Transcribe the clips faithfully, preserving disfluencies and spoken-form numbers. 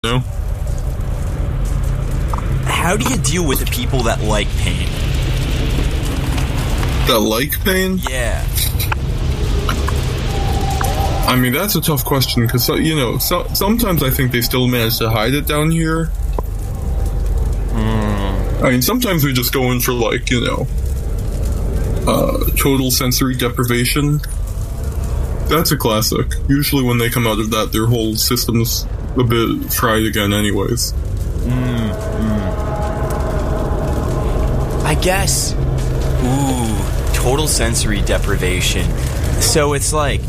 No. How do you deal with the people that like pain? That like pain? Yeah. I mean, that's a tough question, because, you know, so, sometimes I think they still manage to hide it down here. Mm. I mean, sometimes we just go in for, like, you know, uh, total sensory deprivation. That's a classic. Usually when they come out of that, their whole system's a bit fried again anyways. Mm, mm. I guess. Ooh, total sensory deprivation. So it's like,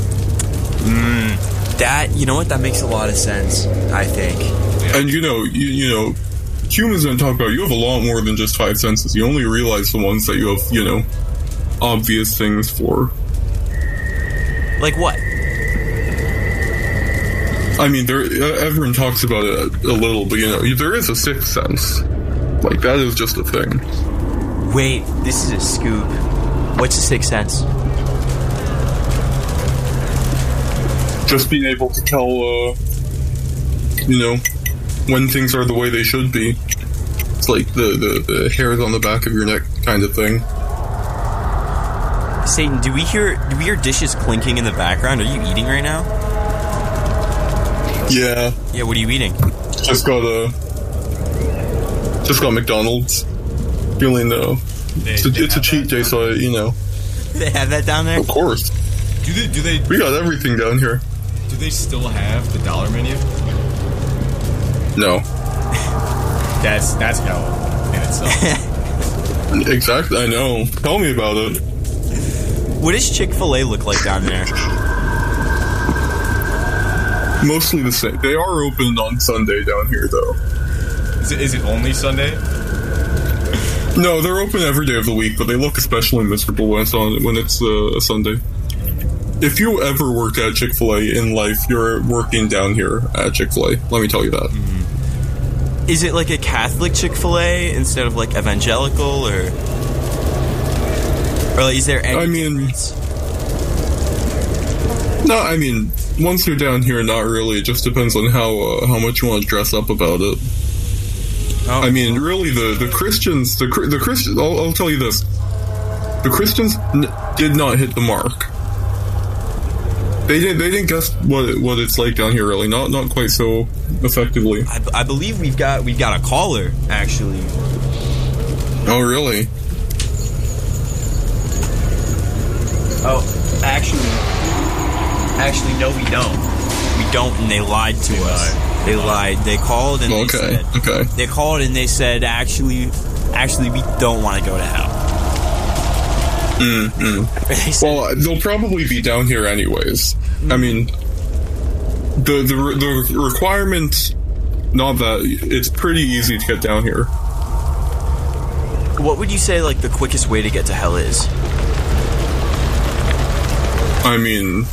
mm, that, you know what, that makes a lot of sense, I think. And you know, you, you know, humans don't talk about, you have a lot more than just five senses. You only realize the ones that you have, you know, obvious things for. Like what? I mean, there. Everyone talks about it a little, but, you know, there is a sixth sense. Like, that is just a thing. Wait, this is a scoop. What's the sixth sense? Just being able to tell, uh, you know, when things are the way they should be. It's like the, the, the hairs on the back of your neck kind of thing. Satan, do we hear do we hear dishes clinking in the background? Are you eating right now? Yeah. Yeah, what are you eating? Just got a... Just got McDonald's. Feeling, though. It's a, it's a cheat day, so, I, you know. They have that down there? Of course. Do they, do they... We got everything down here. Do they still have the dollar menu? No. That's, that's hell in itself. Exactly, I know. Tell me about it. What does Chick-fil-A look like down there? Mostly the same. They are open on Sunday down here, though. Is it, is it only Sunday? No, they're open every day of the week, but they look especially miserable when it's on when it's uh, a Sunday. If you ever worked at Chick-fil-A in life, you're working down here at Chick-fil-A. Let me tell you that. Mm-hmm. Is it like a Catholic Chick-fil-A instead of like evangelical, or or like, is there any I mean, difference? No, I mean, once you're down here, not really. It just depends on how uh, how much you want to dress up about it. Oh. I mean, really, the, the Christians, the the Christians. I'll, I'll tell you this: the Christians n- did not hit the mark. They didn't. They didn't guess what it, what it's like down here. Really, not not quite so effectively. I, I believe we've got we've got a caller actually. Oh, really? Oh, actually. Actually, no, we don't. We don't, and they lied to they us. Lied. They lied. They called and okay. they said... Okay. They called and they said, actually, actually, we don't want to go to hell. Mm-hmm. They said, Well, they'll probably be down here anyways. Mm-hmm. I mean, the, the, the requirement, not that, it's pretty easy to get down here. What would you say, like, the quickest way to get to hell is? I mean...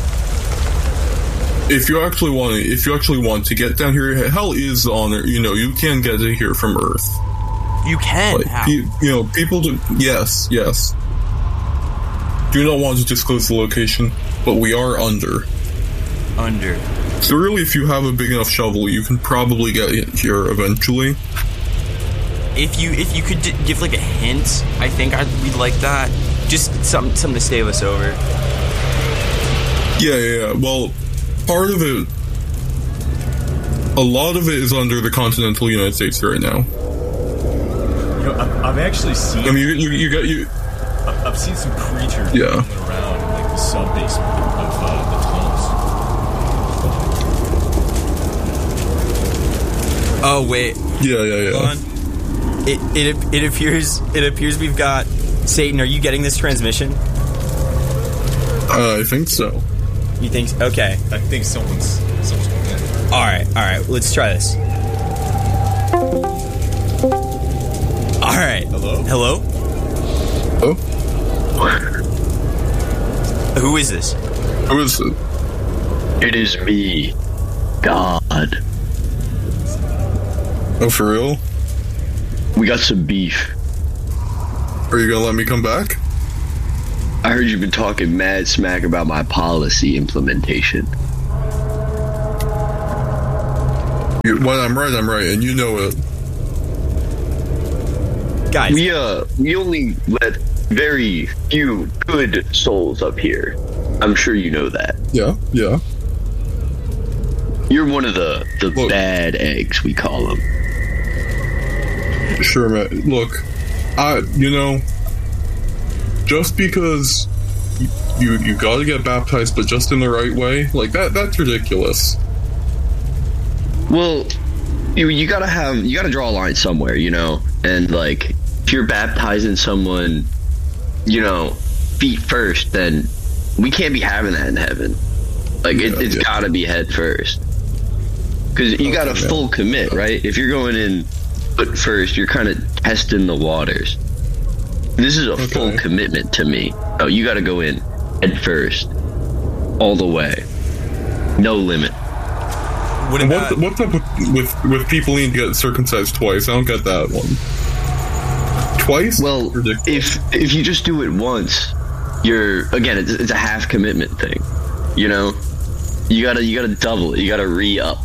If you actually want to, if you actually want to get down here, hell is on it. You know, you can get it here from Earth. You can. Like, How? You, you know, people do. Yes, yes. Do not want to disclose the location, but we are under. Under. So really, if you have a big enough shovel, you can probably get it here eventually. If you if you could d- give like a hint, I think I'd, we'd like that. Just something something to save us over. Yeah, yeah. yeah. Well. Part of it, a lot of it is under the continental United States right now. You know, I've, I've actually seen. I mean, you you, you got you. I've seen some creatures yeah. moving around in like the sub basement of uh, the tunnels. Oh wait. Yeah, yeah, yeah. Hold on. It it it appears it appears we've got Satan. Are you getting this transmission? Uh, I think so. You think so? Okay. I think someone's someone's going in. All right, all right. Let's try this. All right. Hello? Hello? Oh? Who is this? Who is it? It is me, God. Oh, for real? We got some beef. Are you gonna let me come back? I heard you've been talking mad smack about my policy implementation. You, when I'm right, I'm right, and you know it. Guys, We uh we only let very few good souls up here. I'm sure you know that. Yeah, yeah. You're one of the the Look. bad eggs, we call them. Sure, man. Look, I, you know, just because you you got to get baptized, but just in the right way, like that, that's ridiculous. Well, you you gotta have you gotta draw a line somewhere, you know, and like if you're baptizing someone, you know, feet first, then we can't be having that in heaven. Like it, Yeah, it's yeah. gotta be head first, because you got to Okay, yeah. full commit, right? If you're going in foot first, you're kind of testing the waters. This is a Okay. full commitment to me. Oh, you got to go in head first, all the way, no limit. what And about? what, what's up with, with with people needing to get circumcised twice? I don't get that one. Twice? Well, Ridiculous. if if you just do it once, you're again it's, it's a half commitment thing. You know, you gotta you gotta double it. You gotta re up.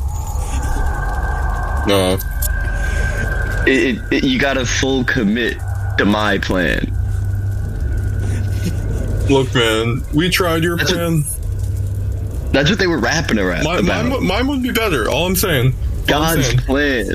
No. It, it, it, you gotta full commit to my plan. Look, man, we tried your That's a- plan. That's what they were rapping around Mine, about. mine, would- mine would be better. All I'm saying. All I'm God's saying. plan.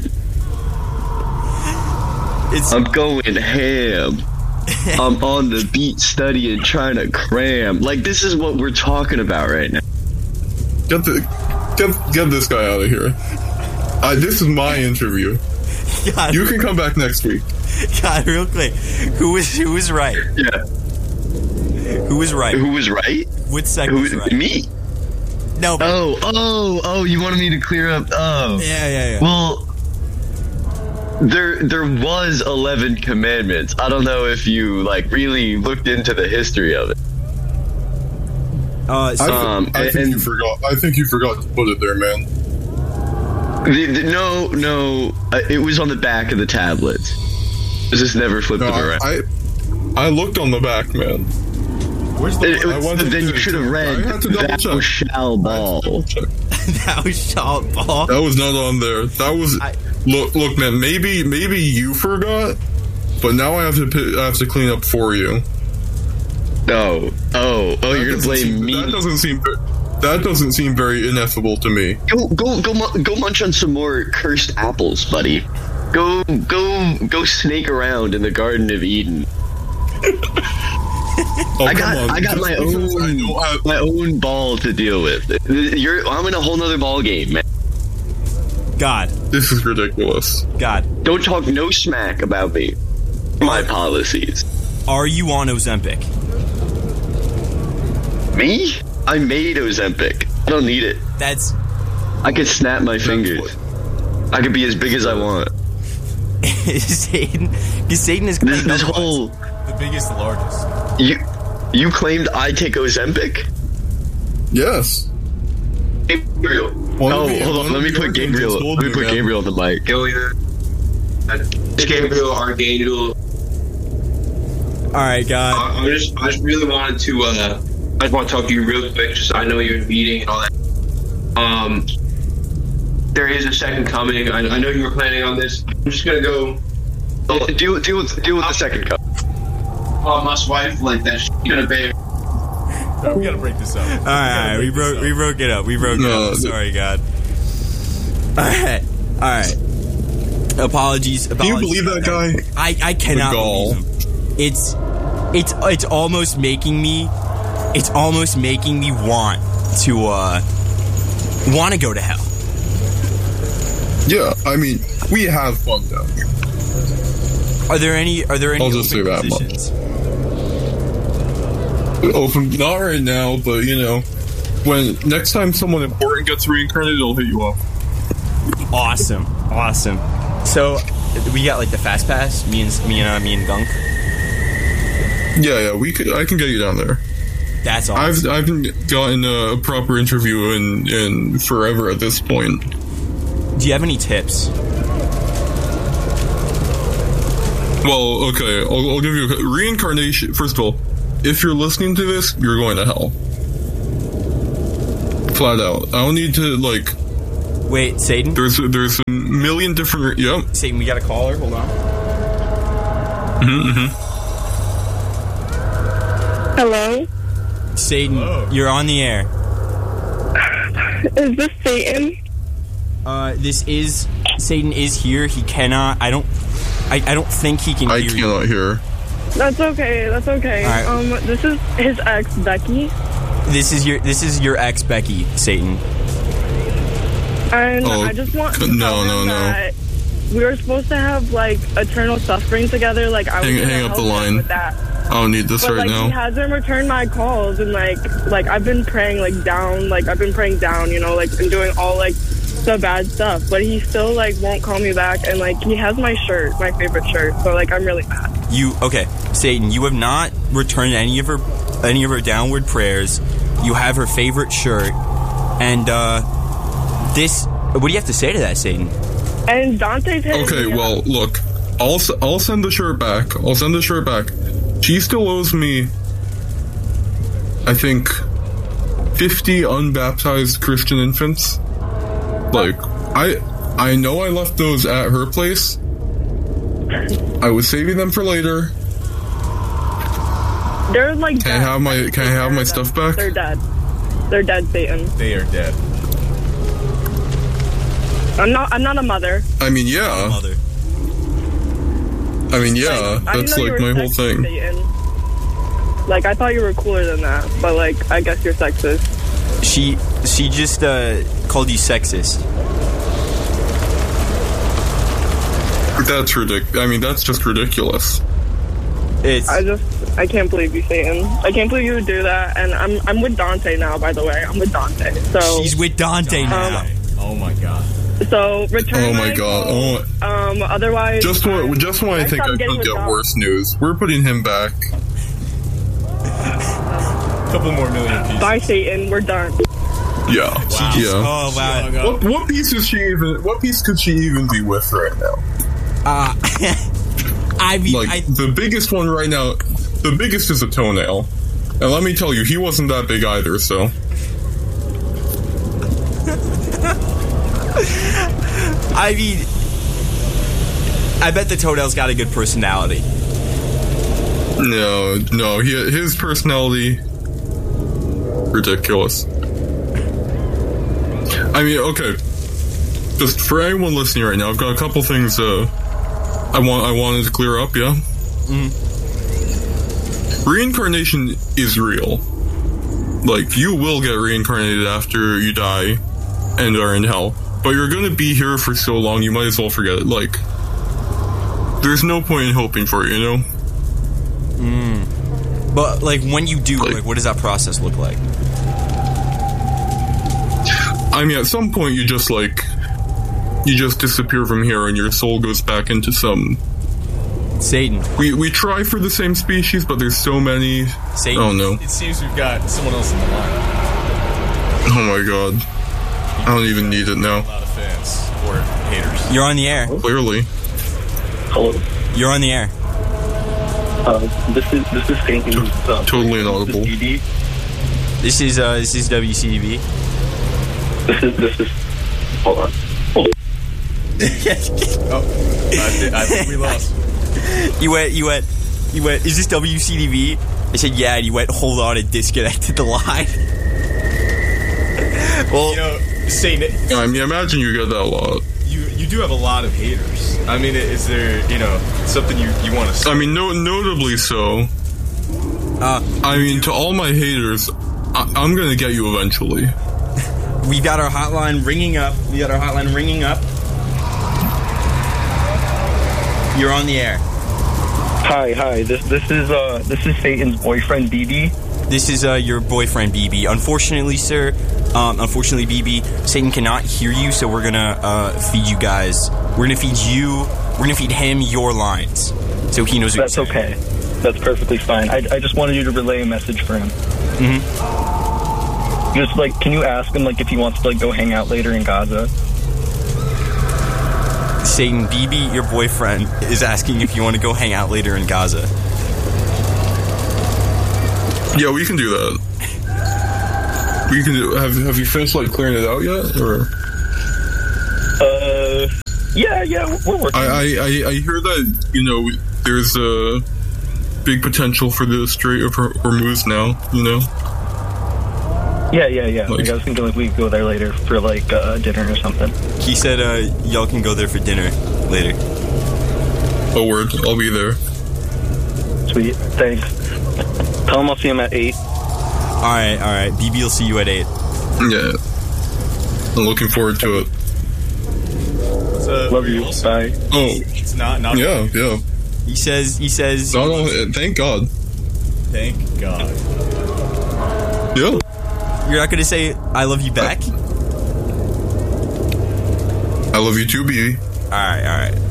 It's I'm going ham. I'm on the beat studying, trying to cram. Like this is what we're talking about right now. Get the get get this guy out of here. I, this is my interview. God, You can come back next week. God, real quick. Who was who was right? Yeah. Who was right? Who was right? Which sect Who was right? me? No. Oh, oh, oh! You wanted me to clear up? Oh, Yeah, yeah, yeah. well, there there was eleven commandments. I don't know if you like really looked into the history of it. Uh, I, so, th- Um, I think and- you forgot. I think you forgot to put it there, man. The, the, no, no, uh, it was on the back of the tablets. I just never flipped No, it I, around. I I looked on the back, man. Where's the? It- it I was- wanted then to- you should have read I had to double "Thou check. shall ball." Double check. that was shot ball. That was not on there. That was I- look, look, man. Maybe, maybe you forgot, but now I have to, pi- I have to clean up for you. Oh, oh, oh! That You're gonna doesn't blame seem- me? That doesn't seem. ver- That doesn't seem very ineffable to me. Go, go, go, mu- go! Munch on some more cursed apples, buddy. Go, go, go! Snake around in the Garden of Eden. Oh, I come got, on. I got Just my because I own, don't have- my own ball to deal with. You're, I'm in a whole nother ball game, man. God, This is ridiculous. God. Don't talk no smack about me. My policies. Are you on Ozempic? Me? I made Ozempic. I don't need it. That's I could snap my fingers. I could be as big as I want. Satan. Because Satan is This, this whole The biggest, the largest. you, you claimed I take Ozempic? Yes. Gabriel. One Oh, of the- hold one on. Let of me the put arguments Gabriel. told Let me me, put man. Gabriel on the mic. It's Gabriel, Archangel. all right, God. I, I just, I just really wanted to, uh, I just want to talk to you real quick. Just, I know you're in a meeting and all that. Um, there is a second coming. I, I know you were planning on this. I'm just gonna go. Oh, deal, deal, with, deal with the second cup. Call my wife like that. She's gonna bear. Alright, we gotta break this up. All right, all right, we broke, we broke it up. We broke it No, up. th- Sorry, God. All right, all right. Apologies. Can you apologies believe that about guy? I, I cannot The gall. believe him. It's it's it's almost making me it's almost making me want to uh want to go to hell. Yeah, I mean, we have fun down here. Are there any are there any I'll just open say that much. positions? Open, not right now, but you know, when next time someone important gets reincarnated, I'll hit you up. Awesome, awesome. So we got like the fast pass. Me and me and uh, me and Gunk. Yeah, yeah, we could. I can get you down there. That's awesome. I've I haven't gotten a proper interview in in forever at this point. Do you have any tips? Well, okay, I'll, I'll give you a reincarnation. First of all, if you're listening to this, you're going to hell. Flat out. I don't need to like. Wait, Satan? There's there's a million different. Yep. Satan, we got a caller. Hold on. Mm-hmm. Hello? Satan, Hello. you're on the air. Is this Satan? Uh, this is Satan is here. He cannot. I don't. I, I don't think he can I hear you. cannot hear. That's okay, that's okay. All right. Um, this is his ex, Becky. This is your this is your ex Becky, Satan. And Oh, I just want to no, tell no, him no. that we were supposed to have, like, eternal suffering together. Like, I was Hang- gonna hang up help the him line. with that. I don't need this But, right like, now. he hasn't returned my calls, and, like, like I've been praying, like, down, like, I've been praying down, you know, like, and doing all, like, the bad stuff. But he still, like, won't call me back, and, like, he has my shirt, my favorite shirt, so, like, I'm really mad. You okay, Satan? You have not returned any of her any of her downward prayers. You have her favorite shirt, and uh, this. What do you have to say to that, Satan? And Dante's hitting Okay, me up. well, look, I'll s- I'll send the shirt back. I'll send the shirt back. She still owes me, I think, fifty unbaptized Christian infants. Like, I I know I left those at her place. I was saving them for later. They're like Can I dead. have my Can I have my They're stuff dead. back? They're dead. They're dead, Satan. They are dead. I'm not. I'm not a mother. I mean, yeah. Mother. I mean, yeah. I didn't That's know you like were my whole sexist, thing. Satan. Like, I thought you were cooler than that, but like, I guess you're sexist. She she just uh, called you sexist. That's ridiculous. I mean, that's just ridiculous. It's I just, I can't believe you, Satan. I can't believe you would do that. And I'm, I'm with Dante now. By the way, I'm with Dante. So, she's with Dante now. Um, Oh my god. so return. Oh my god. calls. Oh, Um. Otherwise, just when um, just when I next think I'm I getting could a get job. worse news, we're putting him back. Couple more million pieces. Bye, Satan. We're done. Yeah. Just- Yeah. Oh wow. Hung up. What what piece is she even? What piece could she even be with right now? Uh, I mean, Like I, the biggest one right now. The biggest is a toenail, and let me tell you, he wasn't that big either. So I mean, I bet the toenail's got a good personality. no, no, he his personality ridiculous. I mean, okay. Just for anyone listening right now, I've got a couple things. Uh, I want I wanted to clear up. Yeah. Reincarnation is real. Like, you will get reincarnated after you die and are in hell. But you're gonna be here for so long, you might as well forget it. Like, there's no point in hoping for it, you know? But like when you do, Like- like what does that process look like? I mean, at some point, you just, like, you just disappear from here and your soul goes back into some... Satan. We, we try for the same species, but there's so many... Satan. Oh, no. It seems we've got someone else in the line. Oh, my God. I don't even need it now. A lot of fans or haters. You're on the air. Clearly. Hello. You're on the air. Uh, this is this is Satan. Uh, Totally inaudible. This is D D. This is uh this is W C D B. This is this is. Hold on. Hold on. Oh, I, thi- I think we lost. You went you went you went is this W C D B? I said yeah, and you went hold on and disconnected the line. Well, You know, Satan, I mean, imagine you get that a lot. you you do have a lot of haters. I mean, is there, you know, something you, you want to say? I mean, no, notably so. uh I mean, to all my haters, I- I'm gonna get you eventually. we got our hotline ringing up. We got our hotline ringing up. You're on the air. Hi, hi. This this is uh this is Satan's boyfriend B B. This is uh, your boyfriend, B B. Unfortunately, sir, um, unfortunately, B B, Satan cannot hear you, so we're gonna uh, feed you guys. We're gonna feed you. We're gonna feed him your lines, so he knows what That's you're saying. okay. That's perfectly fine. I I just wanted you to relay a message for him. Mm-hmm. Just like, can you ask him like if he wants to like go hang out later in Gaza? Satan, B B, your boyfriend, is asking if you want to go hang out later in Gaza. Yeah, we can do that. We can do. Have Have you finished like clearing it out yet, or? Yeah, yeah, we're working. I, I, I, I hear that, you know, there's a big potential for the Strait of Hormuz now, you know? Yeah, yeah, yeah. Like, like, I was thinking like we could go there later for like uh, dinner or something. He said uh, y'all can go there for dinner later. Oh, word. I'll be there. Sweet. Thanks. Tell him I'll see him at eight. All right, all right. B B will see you at eight. Yeah. I'm looking forward to it. So, Love you. Bye. Oh. It's not, not. Yeah, yeah. He says, he says. No, no, thank God. Thank God. Yeah. You're not going to say, I love you back? I love you too, B B. All right, all right.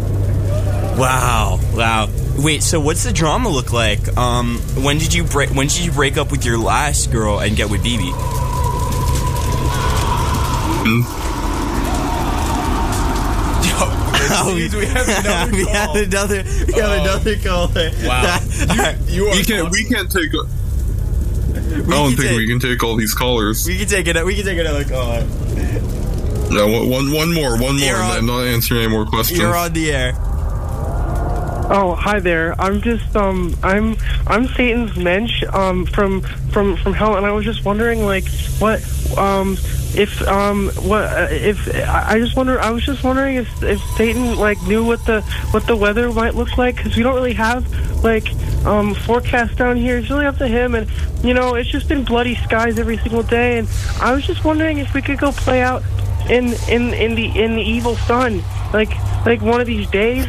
Wow, wow. Wait, so what's the drama look like? Um, when did you break? When did you break up with your last girl and get with B B? Mm. Oh, we, we have another we call. have another. We have Oh. another caller. Wow. You, you are We can't. We can't take. A, I don't can think take- we can take all these callers. We can take it. We can take another caller. No, one, one, one more, one more. You're and on- I'm not answering any more questions. You're on the air. Oh, hi there. I'm just um I'm I'm Satan's mensch um from from from hell, and I was just wondering like what um if um what uh, if I I just wonder I was just wondering if if Satan like knew what the what the weather might look like, because we don't really have like um forecast down here. It's really up to him, and you know it's just been bloody skies every single day, and I was just wondering if we could go play out in in in the in the evil sun like like one of these days.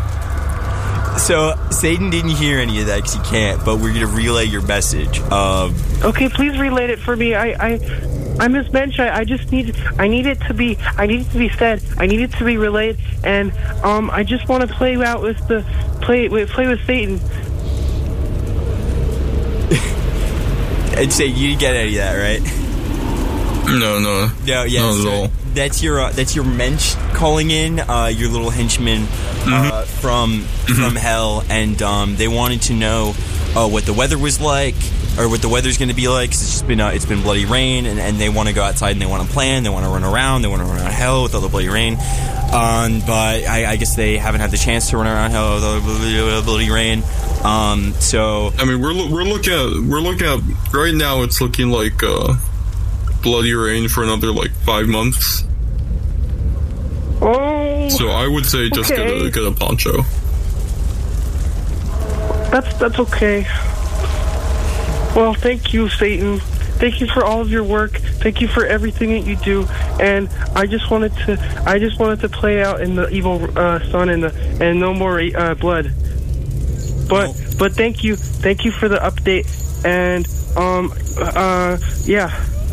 So Satan didn't hear any of that because he can't, but we're gonna relay your message. Um, Okay, please relay it for me. I, I, I'm Miss Bench. I, I just need, I need it to be, I need it to be said. I need it to be relayed, and um, I just want to play out with the, play, with, play with Satan. I'd say you didn't get any of that, right? No, no. No, yeah. Not so at all. That's your uh, that's your mensch calling in, uh, your little henchman uh, from from hell, and um, they wanted to know uh, what the weather was like, or what the weather's going to be like. 'Cause it's just been uh, it's been bloody rain, and, and they want to go outside and they want to plan, they want to run around, they want to run around hell with all the bloody rain. Um, but I, I guess they haven't had the chance to run around hell with all the bloody rain. Um, so I mean, we're lo- we're looking at we're looking at right now. It's looking like uh, bloody rain for another like five months. Oh, So I would say just get okay. a get a poncho. that's that's okay. Well, thank you, Satan. Thank you for all of your work. Thank you for everything that you do. And I just wanted to, I just wanted to play out in the evil uh, sun and the and no more uh, blood. But but thank you, thank you for the update. And um uh yeah.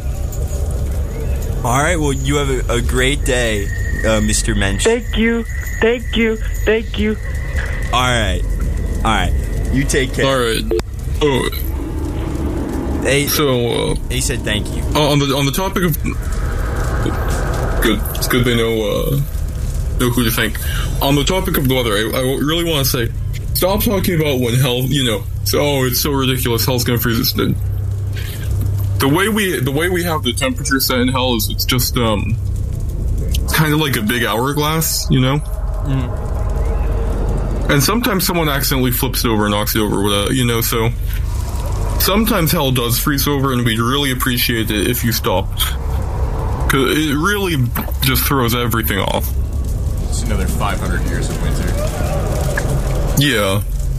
all right, well you have a, a great day, uh, Mister Mensch. Thank you, thank you, thank you. All right, all right. You take care. All right. Oh, They so uh, they said thank you. uh, on the on the topic of good, it's good they know uh, know who to thank. On the topic of the weather, I, I really want to say, stop talking about when hell, you know. So, oh, it's so ridiculous. Hell's gonna freeze. It's the, the way we the way we have the temperature set in hell is it's just um, it's kind of like a big hourglass, you know. Mm. And sometimes someone accidentally flips it over and knocks it over with a, you know. So sometimes hell does freeze over, and we'd really appreciate it if you stopped, because it really just throws everything off. It's another five hundred years of winter. Yeah.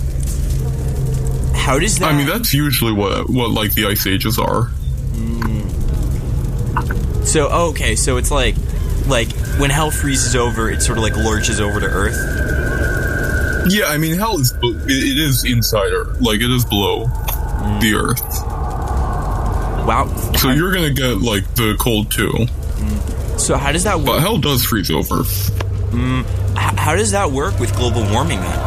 How does that? I mean, that's usually what what like the ice ages are. So oh, okay, so it's like like when hell freezes over, it sort of like lurches over to Earth. Yeah, I mean, hell is it, it is inside Earth, like it is below mm. the Earth. Wow. So you're gonna get like the cold too. Mm. So how does that work? But hell does freeze over. Mm. H- how does that work with global warming then?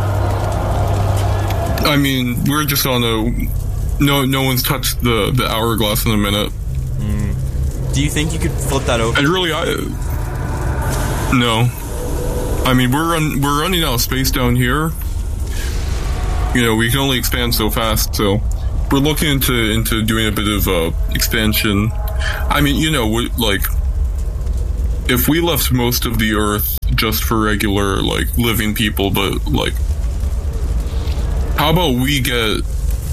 I mean, we're just on a no. No one's touched the the hourglass in a minute. Mm. Do you think you could flip that over? And really, I no. I mean, we're run, we're running out of space down here. You know, we can only expand so fast. So we're looking into into doing a bit of uh, expansion. I mean, you know, we, like if we left most of the Earth just for regular, like, living people, but, like, how about we get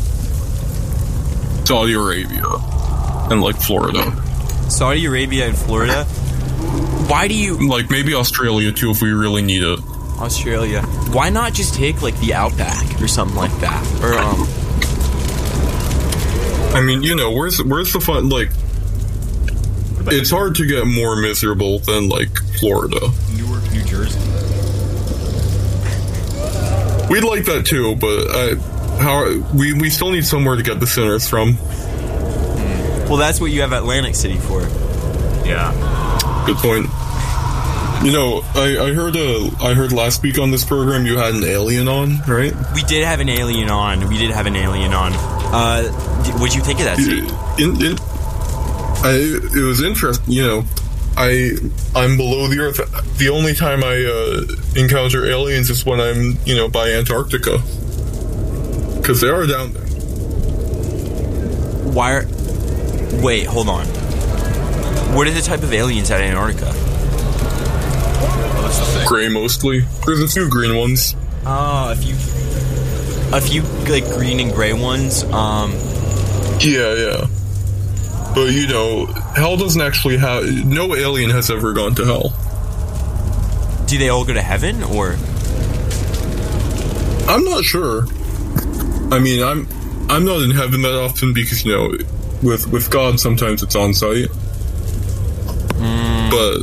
Saudi Arabia and, like, Florida? Saudi Arabia and Florida? Why do you... Like, maybe Australia, too, if we really need it. Australia. Why not just take, like, the Outback or something like that? Or, um... I mean, you know, where's where's the fun, like... It's hard to get more miserable than, like, Florida. Newark, New Jersey. We'd like that, too, but uh, how we, we still need somewhere to get the sinners from. Well, that's what you have Atlantic City for. Yeah. Good point. You know, I, I heard uh, I heard last week on this program you had an alien on, right? We did have an alien on. We did have an alien on. Uh, what'd you think of that? In, in, I, it was interesting. You know, I I'm below the Earth. The only time I uh, encounter aliens is when I'm you know by Antarctica, because they are down there. Why are? Wait, hold on. What are the type of aliens at Antarctica? Gray mostly. There's a few green ones. Ah, uh, a few, a few like green and gray ones. Um. Yeah, yeah. But you know, hell doesn't actually have. No alien has ever gone to hell. Do they all go to heaven, or? I'm not sure. I mean, I'm I'm not in heaven that often because you know, with with God sometimes it's on site. Mm. But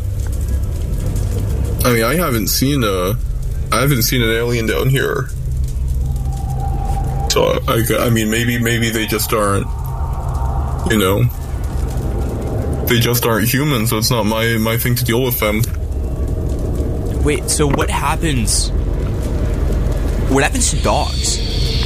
I mean, I haven't seen a, I haven't seen an alien down here. So I, I mean, maybe maybe they just aren't. You know, they just aren't human. So it's not my my thing to deal with them. Wait, so what happens? What happens to dogs?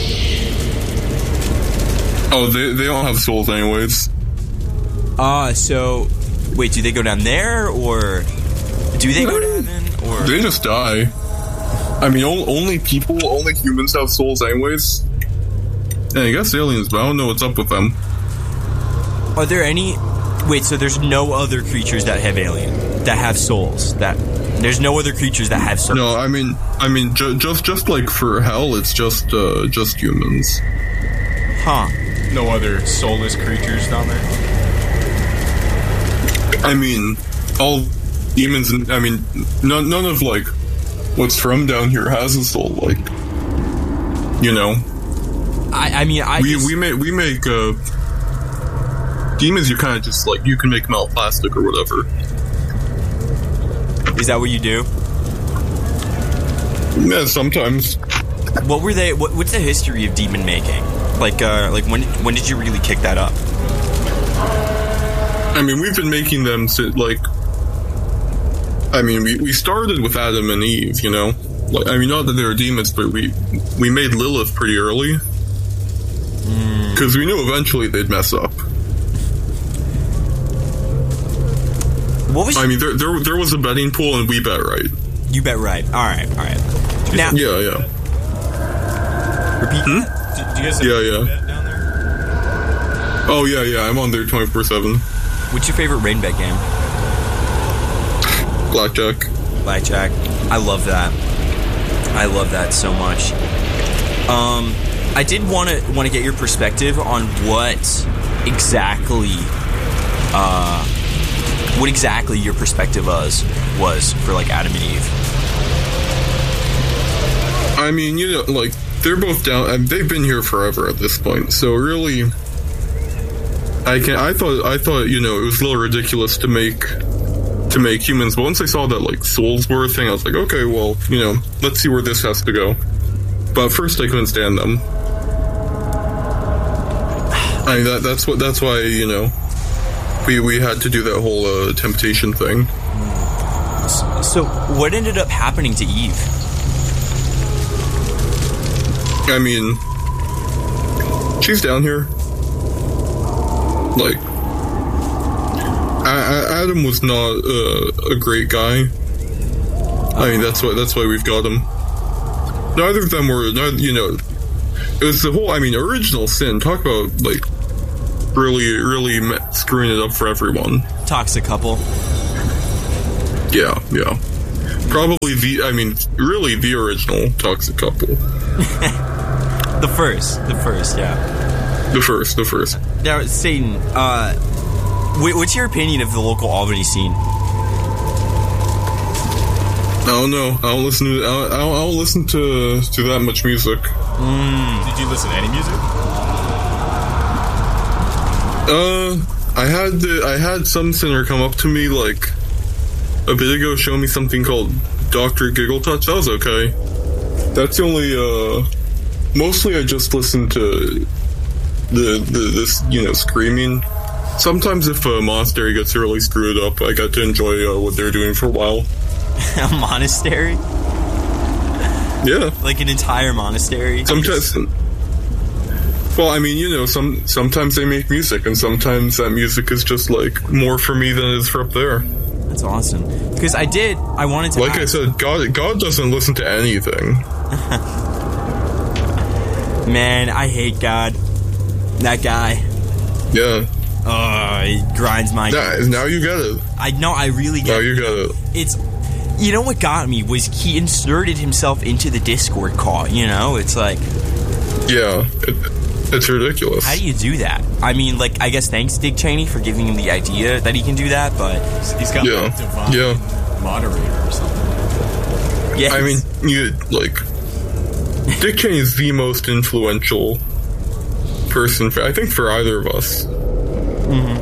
Oh, they they don't have souls anyways. Ah, uh, so wait, do they go down there or do they go to heaven? Or they just die. I mean, only people, only humans have souls anyways. And I guess aliens, but I don't know what's up with them. Are there any... Wait, so there's no other creatures that have alien, that have souls? That There's no other creatures that have souls? No, I mean, I mean, ju- just just like for hell, it's just uh, just humans. Huh. No other soulless creatures down there? I mean, all demons, and I mean, none, none of, like, what's from down here has a soul, like, you know? I, I mean, I We, just... we make, we make, uh, demons, you kind of just, like, you can make them out of plastic or whatever. Is that what you do? Yeah, sometimes. What were they, what, what's the history of demon making? Like, uh, like, when, when did you really kick that up? I mean, we've been making them, sit, like, I mean, we, we started with Adam and Eve, you know? Like, I mean, not that they were demons, but we we made Lilith pretty early. Because mm. we knew eventually they'd mess up. What was I mean, there, there there was a betting pool, and we bet right. You bet right. All right, all right. Now, yeah, yeah. Repeat hmm? that. Do, do you guys have yeah, a yeah. bet down there? Oh, yeah, yeah. I'm on there twenty-four seven. What's your favorite rain bet game? Blackjack. Blackjack. I love that. I love that so much. Um, I did want to want to get your perspective on what exactly, uh, what exactly your perspective was was for like Adam and Eve. I mean, you know, like they're both down. I mean, they've been here forever at this point. So really, I can. I thought. I thought. You know, it was a little ridiculous to make. to make humans, but once I saw that like souls were a thing, I was like, okay, well, you know, let's see where this has to go. But at first I couldn't stand them. I mean, that, that's what that's why, you know, we we had to do that whole uh, temptation thing. So what ended up happening to Eve? I mean, she's down here. Like, Adam was not uh, a great guy. I mean, that's why that's why we've got him. Neither of them were, neither, you know, it was the whole, I mean, original sin. Talk about, like, really, really screwing it up for everyone. Toxic couple. Yeah, yeah. Probably the, I mean, really the original Toxic Couple. The first, the first, yeah. The first, the first. Now, Satan, uh, wh- what's your opinion of the local Albany scene? I don't know. I don't listen to. I don't, I don't, I don't listen to to that much music. Mm. Did you listen to any music? Uh, I had the, I had some singer come up to me like a bit ago, show me something called Doctor Giggle Touch. That was okay. That's the only. Uh, mostly I just listen to the, the this you know screaming. Sometimes if a monastery gets really screwed up, I get to enjoy uh, what they're doing for a while. A monastery? Yeah, like an entire monastery. Sometimes. Well, I mean, you know, some sometimes they make music, and sometimes that music is just like more for me than it is for up there. That's awesome. Because I did, I wanted to. Like ask, I said, God, God doesn't listen to anything. Man, I hate God. That guy. Yeah. Oh, he grinds my. Now, now you get it. I know. I really get. Now you get it. It's. You know what got me was he inserted himself into the Discord call. You know, it's like. Yeah, it, it's ridiculous. How do you do that? I mean, like, I guess thanks Dick Cheney for giving him the idea that he can do that, but he's got yeah. like a divine yeah. moderator or something. Yeah, I mean, you like Dick Cheney is the most influential person for, I think, for either of us. Mm-hmm.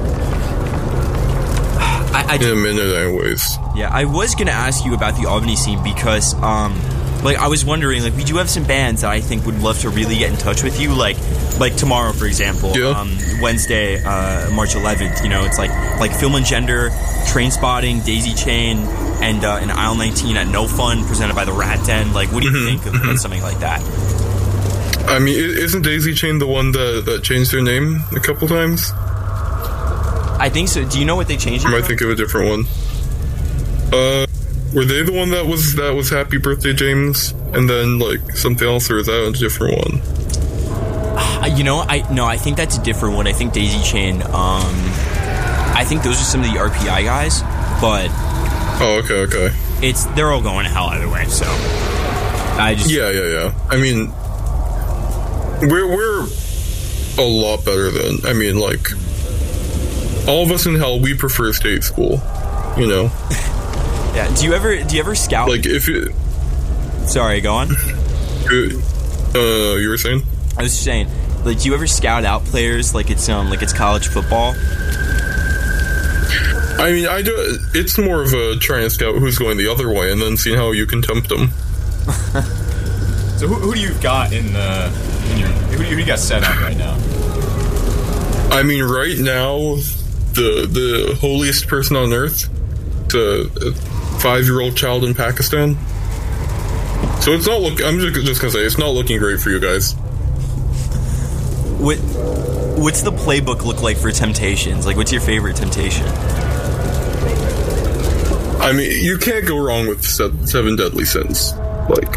I, I, in a minute, anyways. Yeah, I was gonna ask you about the Albany scene because, um, like, I was wondering, like, we do have some bands that I think would love to really get in touch with you, like, like tomorrow, for example, yeah. um, Wednesday, uh, March eleventh. You know, it's like like Film and Gender, Train Spotting, Daisy Chain, and uh, and Aisle nineteen at No Fun, presented by the Rat Den. Like, what do you mm-hmm. think of, of something like that? I mean, isn't Daisy Chain the one that that changed their name a couple times? I think so. Do you know what they changed? I might think of a different one. Uh, were they the one that was that was Happy Birthday James, and then like something else, or is that a different one? Uh, you know, I no, I think that's a different one. I think Daisy Chain. Um, I think those are some of the R P I guys, but oh, okay, okay. It's they're all going to hell either way. So I just yeah, yeah, yeah. I mean, we're we're a lot better than. I mean, like. All of us in hell, we prefer state school, you know. Yeah. Do you ever do you ever scout? Like if it. Sorry, go on. Uh, you were saying? I was just saying, like, do you ever scout out players like it's um like it's college football? I mean, I do. It's more of a trying to scout who's going the other way, and then seeing how you can tempt them. So who, who do you got in the? In your, who, do you, who do you got set up right now? I mean, right now. The the holiest person on earth, the five-year-old child in Pakistan. So it's not look. I'm just, just gonna say it's not looking great for you guys. What what's the playbook look like for temptations? Like, what's your favorite temptation? I mean, you can't go wrong with Seven Deadly Sins. Like,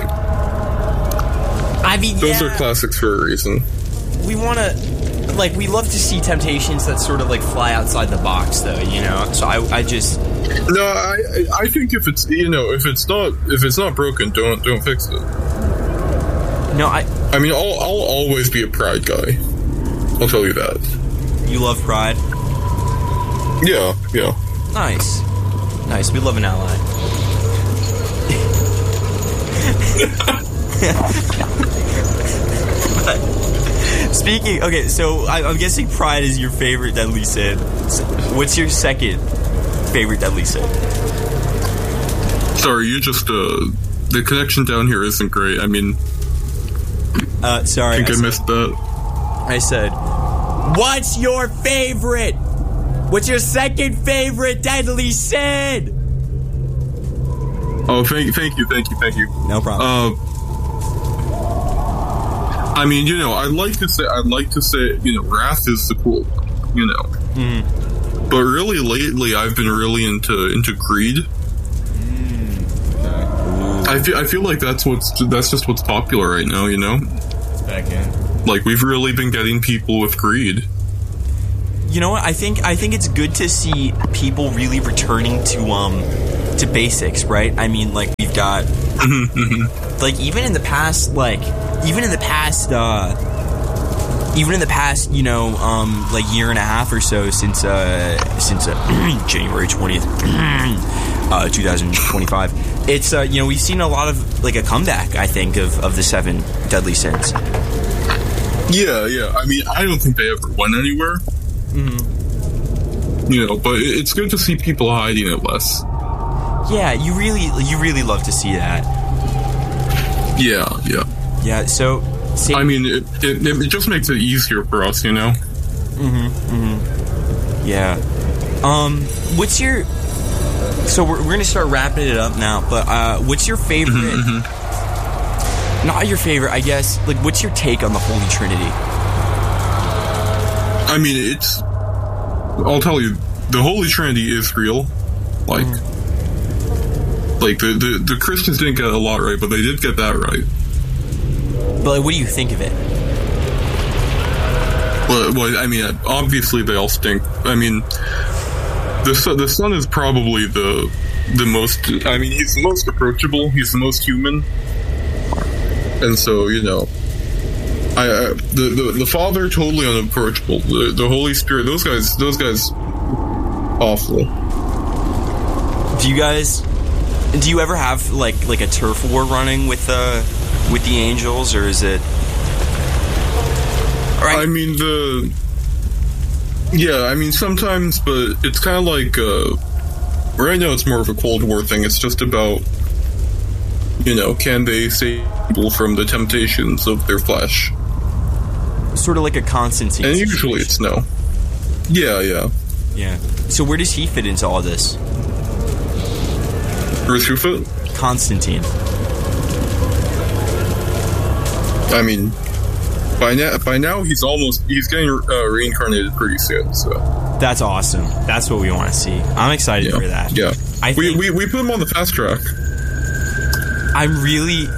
I mean, those yeah, are classics for a reason. We want to. Like, we love to see temptations that sort of, like, fly outside the box, though, you know? So I I just... No, I I think if it's, you know, if it's not if it's not broken, don't don't fix it. No, I... I mean, I'll, I'll always be a Pride guy. I'll tell you that. You love Pride? Yeah, yeah. Nice. Nice, we love an ally. But... Speaking, okay, so I, I'm guessing Pride is your favorite Deadly Sin. What's your second favorite Deadly Sin? Sorry, you just, uh, the connection down here isn't great. I mean, uh, sorry. I think I, I said, missed that. I said, what's your favorite? What's your second favorite Deadly Sin? Oh, thank, thank you, thank you, thank you. No problem. Uh, I mean, you know, I'd like to say, I'd like to say, you know, Wrath is the cool one, you know. Mm. But really, lately, I've been really into into Greed. Mm. Okay. I feel I feel like that's what's that's just what's popular right now, you know. It's back in. Like we've really been getting people with Greed. You know what? I think I think it's good to see people really returning to um to basics, right? I mean, like we've got like even in the past, like even in the past, uh, even in the past, you know, um, like year and a half or so since uh, since uh, January twentieth, uh, two thousand twenty-five. It's uh, you know, we've seen a lot of like a comeback, I think, of, of the seven deadly sins. Yeah, yeah. I mean, I don't think they ever went anywhere. Mm-hmm. You know, but it's good to see people hiding it less. Yeah, you really, you really love to see that. Yeah, yeah. Yeah, so... I mean, it, it, it just makes it easier for us, you know? Mm-hmm, mm-hmm. Yeah. Um, what's your... So we're, we're going to start wrapping it up now, but uh, what's your favorite... Mm-hmm, mm-hmm. Not your favorite, I guess. Like, what's your take on the Holy Trinity? I mean, it's... I'll tell you, the Holy Trinity is real. Like... Mm. Like, the, the, the Christians didn't get a lot right, but they did get that right. But like, what do you think of it? Well, well, I mean, obviously they all stink. I mean, the son, the son is probably the the most... I mean, he's the most approachable. He's the most human. And so, you know... I, I the, the the Father, totally unapproachable. The, the Holy Spirit, those guys, those guys... awful. Do you guys... Do you ever have like like a turf war running with uh with the angels, or is it? Right. I mean the. Yeah, I mean sometimes, but it's kind of like uh, right now it's more of a Cold War thing. It's just about, you know, can they save people from the temptations of their flesh? Sort of like a Constantine. And usually it's no. Yeah, yeah, yeah. So where does he fit into all this? Where's who fit? Constantine. I mean, by now, by now he's almost he's getting uh, reincarnated pretty soon. So that's awesome. That's what we want to see. I'm excited yeah. for that. Yeah, I we, we we put him on the fast track. I'm really,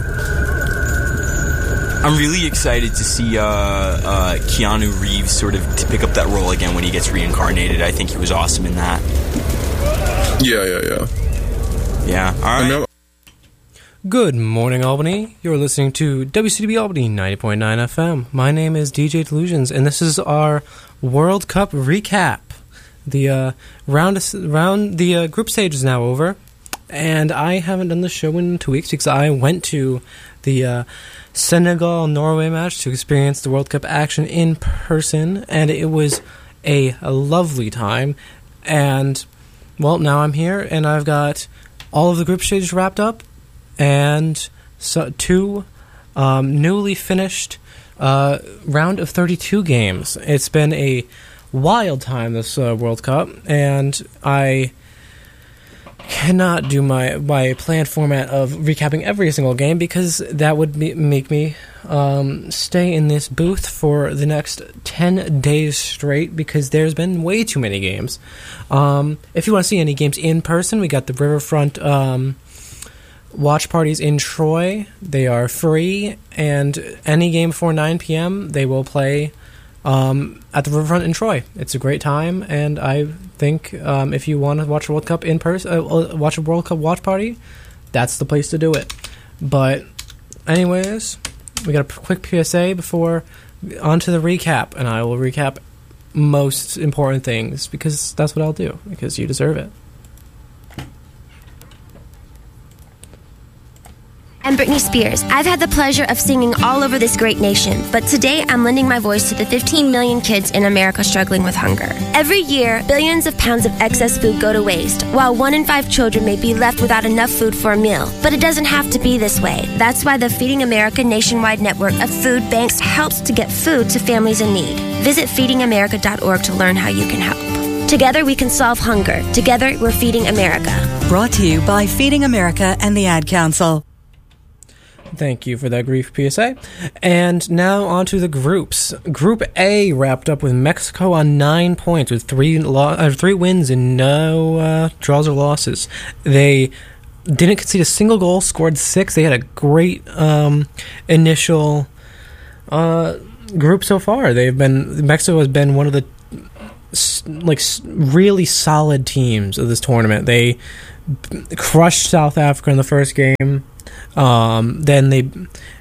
I'm really excited to see uh, uh, Keanu Reeves sort of to pick up that role again when he gets reincarnated. I think he was awesome in that. Yeah, yeah, yeah. Yeah, all right. Good morning, Albany. You're listening to W C D B Albany ninety point nine F M. My name is D J Delusions, and this is our World Cup recap. The uh, round, round, the uh, group stage is now over, and I haven't done the show in two weeks because I went to the uh, Senegal-Norway match to experience the World Cup action in person, and it was a, a lovely time. And, well, now I'm here, and I've got all of the group stages wrapped up, and so two um, newly finished uh, round of thirty-two games. It's been a wild time, this uh, World Cup, and I cannot do my, my planned format of recapping every single game because that would be, make me um, stay in this booth for the next ten days straight because there's been way too many games. Um, if you want to see any games in person, we got the Riverfront um, watch parties in Troy. They are free, and any game before nine p.m. they will play um, at the Riverfront in Troy. It's a great time, and I think um, if you want to watch a World Cup in person, uh, watch a World Cup watch party, that's the place to do it. But anyways, we got a quick P S A before onto the recap, and I will recap most important things because that's what I'll do because you deserve it. I'm Britney Spears. I've had the pleasure of singing all over this great nation, but today I'm lending my voice to the fifteen million kids in America struggling with hunger. Every year, billions of pounds of excess food go to waste, while one in five children may be left without enough food for a meal. But it doesn't have to be this way. That's why the Feeding America nationwide network of food banks helps to get food to families in need. Visit feeding america dot org to learn how you can help. Together we can solve hunger. Together we're Feeding America. Brought to you by Feeding America and the Ad Council. Thank you for that brief P S A. And now on to the groups. Group A wrapped up with Mexico on nine points with three lo- uh, three wins and no uh, draws or losses. They didn't concede a single goal, scored six. They had a great um, initial uh, group so far. They've been Mexico has been one of the s- like s- really solid teams of this tournament. They b- crushed South Africa in the first game. Um, then they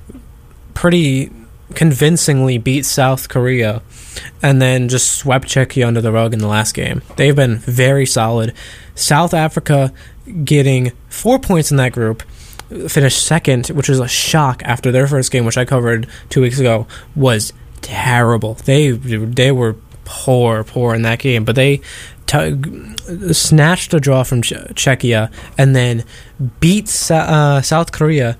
pretty convincingly beat South Korea, and then just swept Czechia under the rug in the last game. They've been very solid. South Africa getting four points in that group, finished second, which was a shock after their first game, which I covered two weeks ago, was terrible. They they were poor, poor in that game, but they t- snatched a draw from Ch- Czechia and then beat uh, South Korea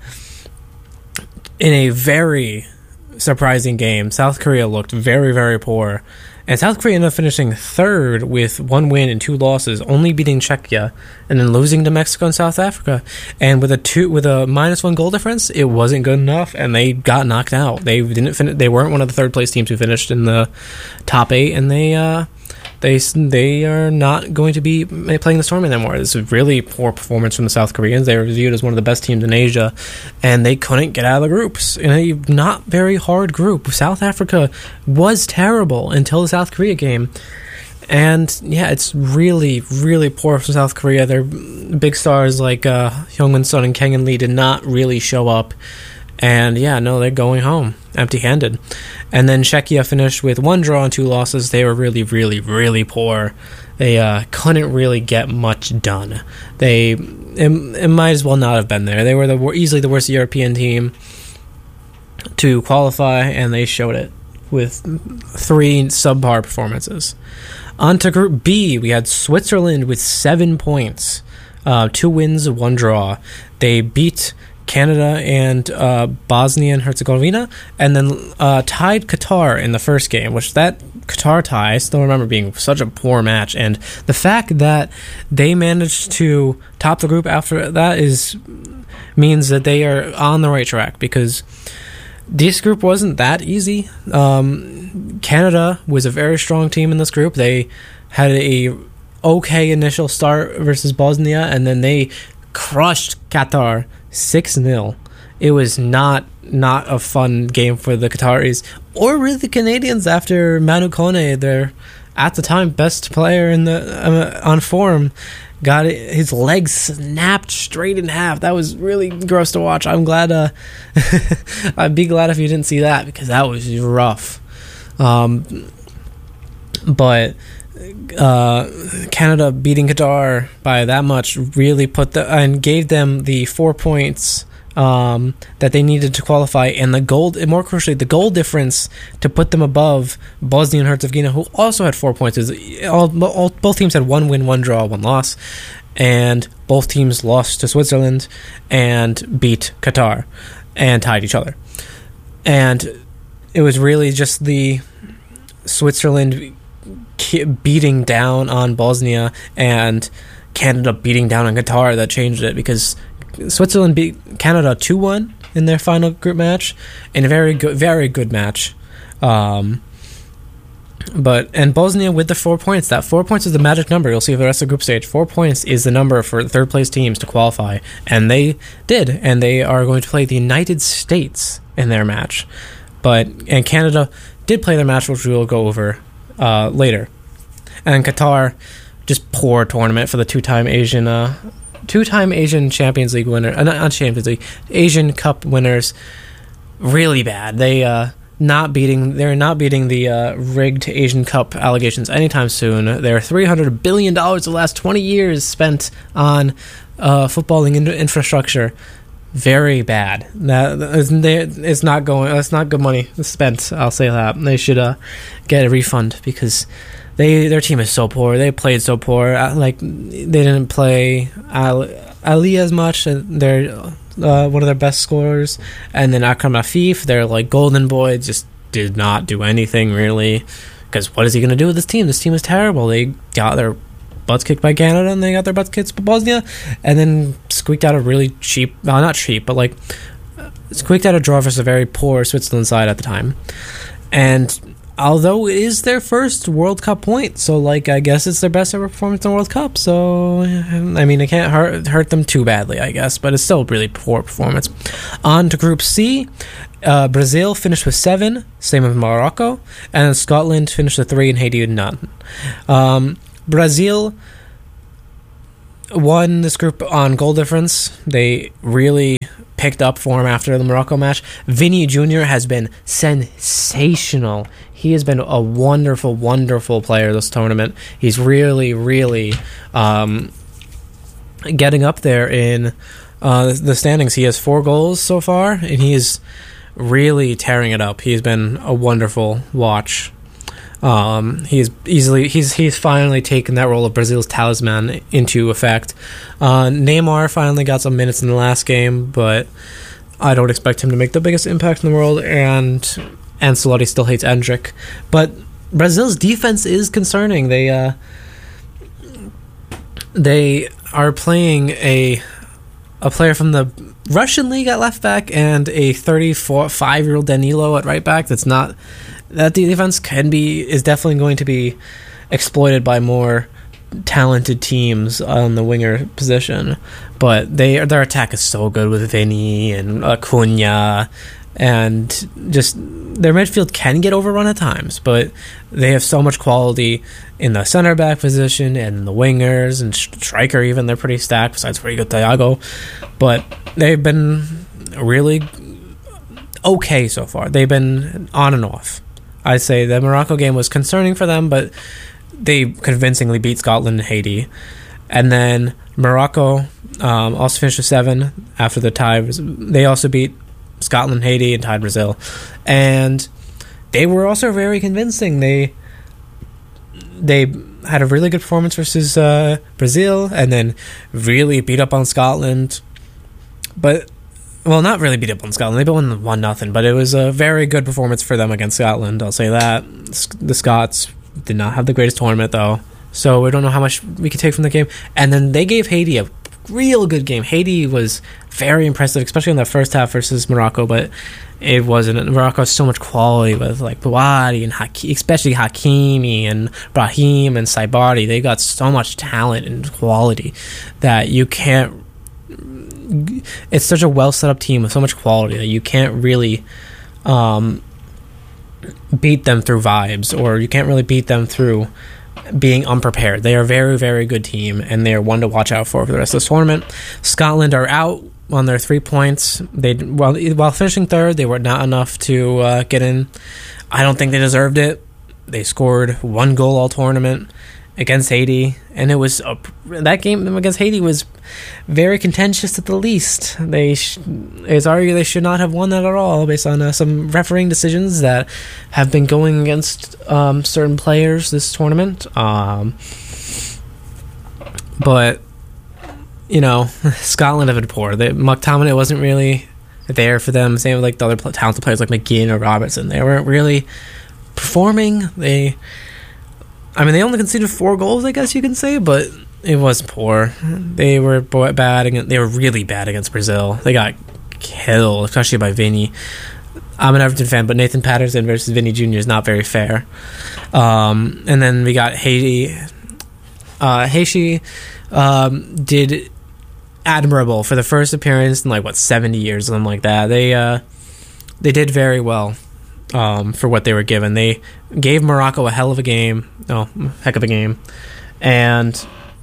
in a very surprising game. South Korea looked very, very poor, and South Korea ended up finishing third with one win and two losses, only beating Czechia and then losing to Mexico and South Africa. And with a two with a minus one goal difference, it wasn't good enough, and they got knocked out. They didn't fin- They weren't one of the third place teams who finished in the top eight, and they uh, they they are not going to be playing this tournament anymore. It's a really poor performance from the South Koreans. They were viewed as one of the best teams in Asia, and they couldn't get out of the groups in a not very hard group. South Africa was terrible until the South Korea game. And yeah, it's really, really poor from South Korea. Their big stars like uh, Heung-min Son and Kang-in Lee did not really show up. And yeah, no, they're going home empty-handed. And then Czechia finished with one draw and two losses. They were really, really, really poor. They uh, couldn't really get much done. They it, it might as well not have been there. They were the easily the worst European team to qualify, and they showed it with three subpar performances. On to Group B, we had Switzerland with seven points, uh, two wins, one draw. They beat Canada and uh, Bosnia and Herzegovina, and then uh, tied Qatar in the first game, which that Qatar tie, I still remember being such a poor match. And the fact that they managed to top the group after that is means that they are on the right track, because this group wasn't that easy. Um, Canada was a very strong team in this group. They had a okay initial start versus Bosnia, and then they crushed Qatar six nil. It was not not a fun game for the Qataris, or really the Canadians after Manu Kone, their, at the time, best player in the uh, on form, got it, his legs snapped straight in half. That was really gross to watch. I'm glad. Uh, I'd be glad if you didn't see that, because that was rough. Um, but uh, Canada beating Qatar by that much really put the and gave them the four points um, that they needed to qualify, and the goal, more crucially, the goal difference to put them above Bosnia and Herzegovina, who also had four points. All, all, both teams had one win, one draw, one loss, and both teams lost to Switzerland and beat Qatar and tied each other. And it was really just the Switzerland beating down on Bosnia and Canada beating down on Qatar that changed it, because Switzerland beat Canada two one in their final group match, in a very good, very good match. Um, but and Bosnia with the four points. That four points is the magic number. You'll see for the rest of the group stage. Four points is the number for third place teams to qualify, and they did. And they are going to play the United States in their match. But and Canada did play their match, which we will go over uh, later. And Qatar, just poor tournament for the two-time Asian. Uh, Two-time Asian Champions League winner, uh, not Champions League, Asian Cup winners, really bad. They uh, not beating, they're not beating the uh, rigged Asian Cup allegations anytime soon. There are three hundred billion dollars the last twenty years spent on uh, footballing in- infrastructure. Very bad. That it's not going. That's not good money spent. I'll say that. They should uh, get a refund, because They their team is so poor. They played so poor. Like, they didn't play Ali, Ali as much. They're uh, one of their best scorers, and then Akram Afif, their like golden boy, just did not do anything really. Because what is he going to do with this team? This team is terrible. They got their butts kicked by Canada, and they got their butts kicked by Bosnia, and then squeaked out a really cheap, well, not cheap, but like squeaked out a draw versus a very poor Switzerland side at the time. And although it is their first World Cup point, so like I guess it's their best ever performance in the World Cup. So I mean, it can't hurt hurt them too badly, I guess, but it's still a really poor performance. On to Group C, uh, Brazil finished with seven, same with Morocco, and Scotland finished with three, and Haiti with none. Um, Brazil won this group on goal difference. They really picked up form after the Morocco match. Vinny Junior has been sensational. He has been a wonderful, wonderful player this tournament. He's really, really um, getting up there in uh, the standings. He has four goals so far, and he is really tearing it up. He's been a wonderful watch. Um, he's easily he's he's finally taken that role of Brazil's talisman into effect. Uh, Neymar finally got some minutes in the last game, but I don't expect him to make the biggest impact in the world. And Ancelotti still hates Endrick, but Brazil's defense is concerning. They uh, they are playing a a player from the Russian league at left back and a thirty-four, five-year-old Danilo at right back. That's not. That defense can be is definitely going to be exploited by more talented teams on the winger position, but they their attack is so good with Vini and Acuna, and just their midfield can get overrun at times, but they have so much quality in the center back position and the wingers and striker even. They're pretty stacked besides pretty good Thiago, but they've been really okay so far. They've been on and off. I'd say the Morocco game was concerning for them, but they convincingly beat Scotland and Haiti. And then Morocco um, also finished with seven after the tie. They also beat Scotland, Haiti, and tied Brazil. And they were also very convincing. They they had a really good performance versus uh, Brazil, and then really beat up on Scotland. But Well, not really beat up on Scotland. They won one nothing, but it was a very good performance for them against Scotland. I'll say that. The Scots did not have the greatest tournament, though, so we don't know how much we could take from the game. And then they gave Haiti a real good game. Haiti was very impressive, especially in the first half versus Morocco, but it wasn't. Morocco has so much quality with like Bouhaddi and Haki, especially Hakimi and Brahim and Saibari. They got so much talent and quality that you can't. It's such a well set up team with so much quality that you can't really um, beat them through vibes, or you can't really beat them through being unprepared. They are a very, very good team, and they are one to watch out for for the rest of this tournament. Scotland are out on their three points. They while while finishing third, they were not enough to uh, get in. I don't think they deserved it. They scored one goal all tournament against Haiti, and it was a, that game against Haiti was very contentious at the least. They sh- it's argued they should not have won that at all based on uh, some refereeing decisions that have been going against um, certain players this tournament. Um, but you know, Scotland have been poor. They, McTominay wasn't really there for them. Same with like the other pl- talented players like McGinn or Robertson. They weren't really performing. They I mean, they only conceded four goals, I guess you can say, but it was poor. They were bad. Against, they were really bad against Brazil. They got killed, especially by Vinny. I'm an Everton fan, but Nathan Patterson versus Vinny Junior is not very fair. Um, and then we got Haiti. Uh, Haiti um, did admirable for the first appearance in like what seventy years, something like that. They uh, they did very well. Um, for what they were given. They gave Morocco a hell of a game. Oh, heck of a game. And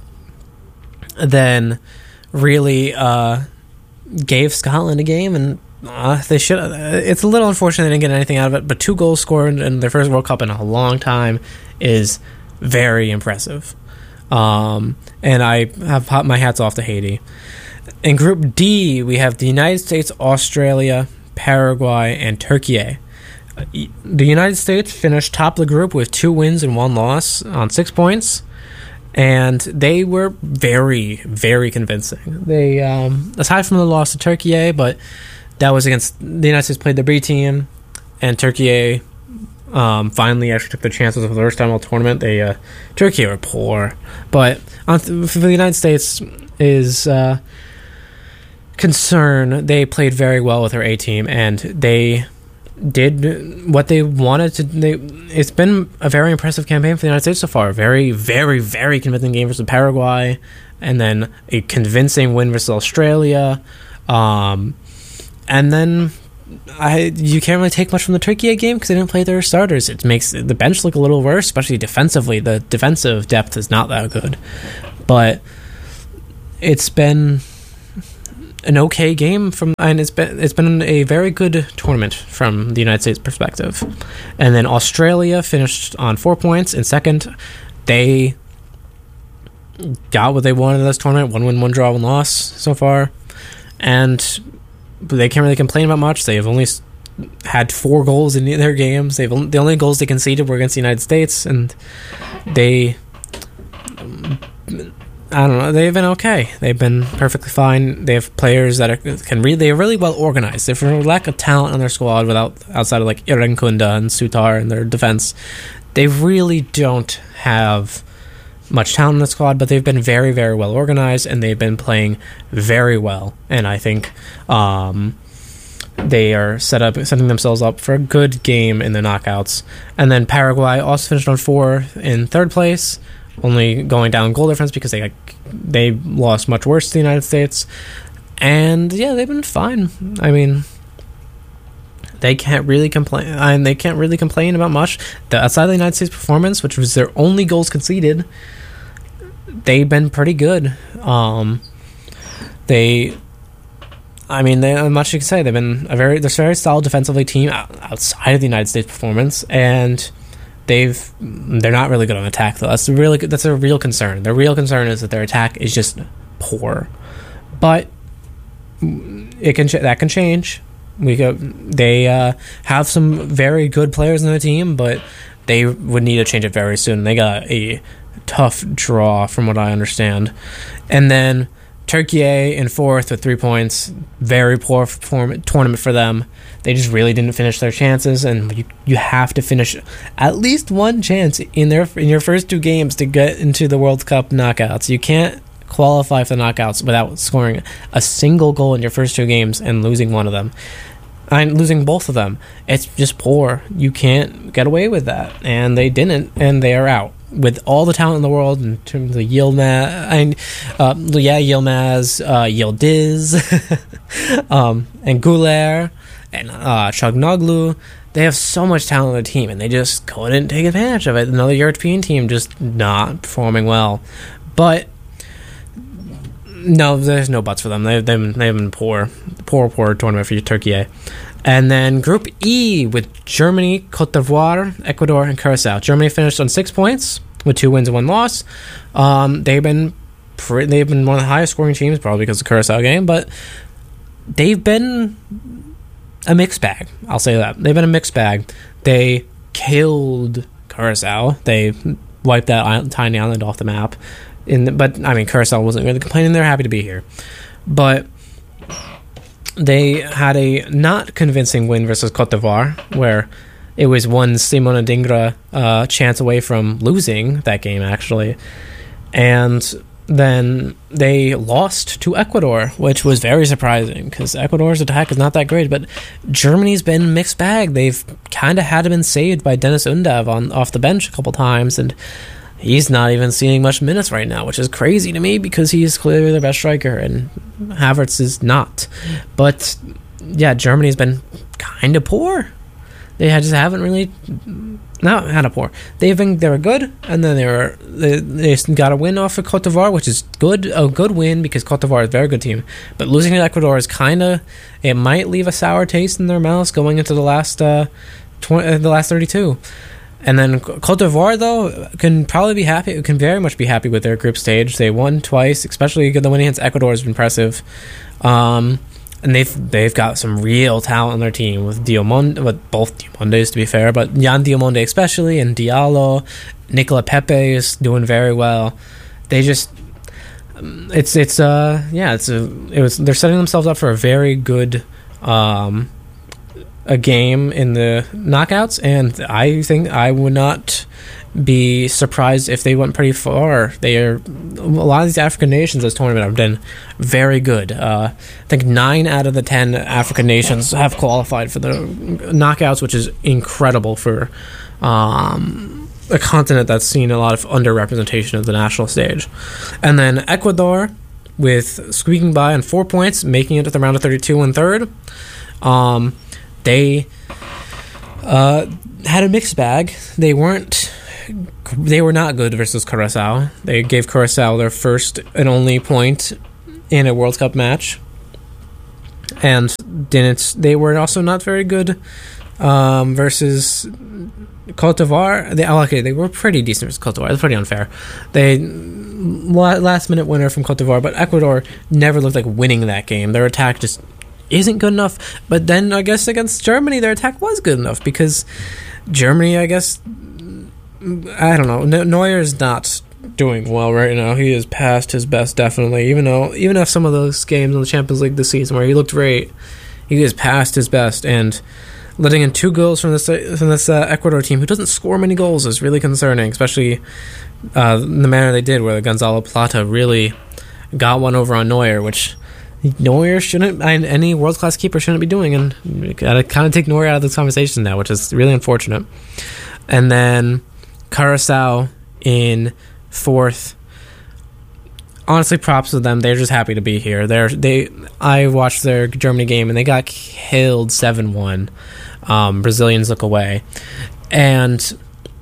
then really uh, gave Scotland a game, and uh, they should. Uh, it's a little unfortunate they didn't get anything out of it, but two goals scored in their first World Cup in a long time is very impressive. Um, and I have popped my hats off to Haiti. In Group D, we have the United States, Australia, Paraguay, and Turkey. The United States finished top of the group with two wins and one loss on six points, and they were very, very convincing. They, um, aside from the loss to Turkey, but that was against the United States played the B team, and Turkey um, finally actually took their chances for the first time all tournament. They uh, Turkey were poor, but on th- for the United States is uh, concern. They played very well with their A team, and they did what they wanted to. They, it's been a very impressive campaign for the United States so far. Very, very, very convincing game versus Paraguay, and then a convincing win versus Australia. Um, and then I you can't really take much from the Turkey game because they didn't play their starters. It makes the bench look a little worse, especially defensively. The defensive depth is not that good. But it's been an okay game from, and it's been it's been a very good tournament from the United States perspective. And then Australia finished on four points in second. They got what they wanted in this tournament: one win, one draw, one loss so far, and they can't really complain about much. They have only had four goals in their games. They've only, the only goals they conceded were against the United States, and they. I don't know. They've been okay. They've been perfectly fine. They have players that are, can read. They are really well organized. If for lack of talent on their squad, without outside of like Irankunda and Sutar in their defense, they really don't have much talent in the squad. But they've been very, very well organized, and they've been playing very well. And I think um, they are set up, setting themselves up for a good game in the knockouts. And then Paraguay also finished on four in third place, only going down goal difference because they they lost much worse to the United States. And yeah, they've been fine. I mean, they can't really complain. And they can't really complain about much. The, outside of the United States performance, which was their only goals conceded, they've been pretty good. Um, they, I mean, they not much you can say. They've been a very they're a very solid defensively team outside of the United States performance, and They've they're not really good on attack though. That's a really that's a real concern. The real concern is that their attack is just poor, but it can that can change. We go, they uh, have some very good players in the team, but they would need to change it very soon. They got a tough draw, from what I understand, and then Turkey in fourth with three points. Very poor form, tournament for them. They just really didn't finish their chances, and you you have to finish at least one chance in their in your first two games to get into the World Cup knockouts. You can't qualify for the knockouts without scoring a single goal in your first two games and losing one of them. And losing both of them. It's just poor. You can't get away with that, and they didn't, and they are out. With all the talent in the world in terms of Yilmaz, and uh, yeah, Yilmaz, uh, Yildiz, um, and Güler, and uh, Çalhanoğlu, they have so much talent on the team, and they just couldn't take advantage of it. Another European team just not performing well. But no, there's no buts for them. They've, they've, been, they've been poor, poor, poor tournament for Turkey. And then Group E with Germany, Cote d'Ivoire, Ecuador, and Curacao. Germany finished on six points with two wins and one loss. Um, they've been pre- they've been one of the highest scoring teams, probably because of the Curacao game, but they've been a mixed bag. I'll say that. They've been a mixed bag. They killed Curacao. They wiped that island, tiny island off the map. In the, but, I mean, Curacao wasn't really complaining. They're happy to be here. But they had a not convincing win versus Cote d'Ivoire, where it was one Simon Adingra uh, chance away from losing that game, actually. And then they lost to Ecuador, which was very surprising, because Ecuador's attack is not that great. But Germany's been a mixed bag. They've kind of had to been saved by Dennis Undav on off the bench a couple times, and he's not even seeing much minutes right now, which is crazy to me because he's clearly their best striker and Havertz is not. But yeah, Germany's been kind of poor. They just haven't really, not kind of poor. They've been they were good, and then they were they, they got a win off of Cote d'Ivoire, which is good, a good win because Cote d'Ivoire is a very good team. But losing to Ecuador is kind of, it might leave a sour taste in their mouths going into the last uh, twenty, the last thirty-two. And then Cote d'Ivoire, though, can probably be happy, can very much be happy with their group stage. They won twice, especially the win against Ecuador has been impressive. Um, and they've they've got some real talent on their team with Diomande, with both Diomondes to be fair, but Jan Diomande especially, and Diallo. Nicola Pepe is doing very well. They just, it's it's uh yeah it's a it was they're setting themselves up for a very good um. a game in the knockouts, and I think I would not be surprised if they went pretty far. They are a lot of these African nations this tournament have been very good. Uh, I think nine out of the ten African nations have qualified for the knockouts, which is incredible for um, a continent that's seen a lot of underrepresentation of the national stage. And then Ecuador, with squeaking by on four points, making it to the round of thirty-two in third. Um, they uh, had a mixed bag. They weren't. They were not good versus Curacao. They gave Curacao their first and only point in a World Cup match, and didn't. They were also not very good um, versus Cote d'Ivoire. They, oh, okay, they were pretty decent versus Cote d'Ivoire. It's pretty unfair. They last minute winner from Cote d'Ivoire, but Ecuador never looked like winning that game. Their attack just isn't good enough. But then I guess against Germany, their attack was good enough because Germany, I guess. I don't know. Neuer is not doing well right now. He is past his best, definitely. Even though, even if some of those games in the Champions League this season where he looked great, he is past his best. And letting in two goals from this from this uh, Ecuador team, who doesn't score many goals, is really concerning. Especially uh, in the manner they did, where Gonzalo Plata really got one over on Neuer, which Neuer shouldn't. Any world class keeper shouldn't be doing. And we gotta kind of take Neuer out of this conversation now, which is really unfortunate. And then Curacao in fourth. Honestly, props to them. They're just happy to be here. They're they. I watched their Germany game and they got killed seven one. Um, Brazilians look away, and